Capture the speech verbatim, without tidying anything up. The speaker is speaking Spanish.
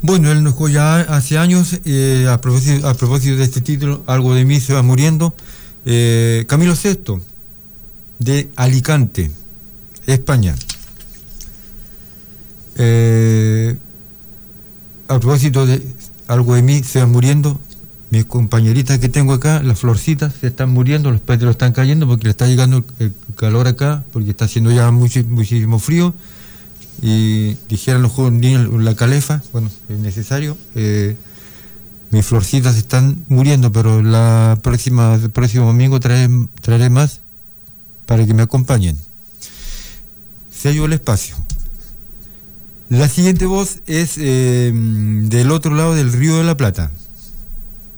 Bueno, él nos dejó ya hace años, eh, a, propósito, a propósito de este título, Algo de mí se va muriendo, eh, Camilo Sesto, de Alicante, España. Eh, a propósito de Algo de mí se va muriendo, mis compañeritas que tengo acá, las florcitas se están muriendo, los pétalos están cayendo porque le está llegando el, el calor acá, porque está haciendo ya mucho, muchísimo frío. Y dijeran los niños la calefa, bueno, es necesario. Eh, mis florcitas están muriendo, pero la próxima, el próximo domingo traeré, traeré más para que me acompañen. Sello el espacio. La siguiente voz es eh, del otro lado del Río de la Plata.